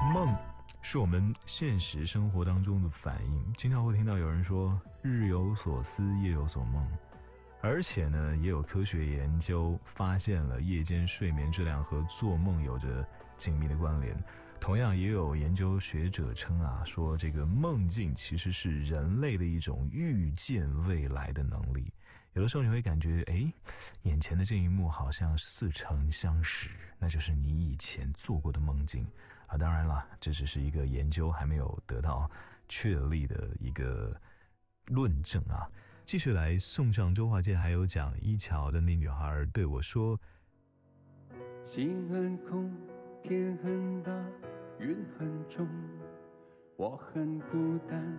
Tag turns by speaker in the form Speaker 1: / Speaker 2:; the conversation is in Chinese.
Speaker 1: 梦是我们现实生活当中的反应，经常会听到有人说日有所思夜有所梦，而且呢也有科学研究发现了夜间睡眠质量和做梦有着紧密的关联。同样也有研究学者称说这个梦境其实是人类的一种预见未来的能力。有的时候你会感觉眼前的这一幕好像似曾相识，那就是你以前做过的梦境当然了，这只是一个研究，还没有得到确立的一个论证继续来送上周华健还有蒋一乔的那女孩对我说，
Speaker 2: 心很空，天很大，云很重，我很孤单，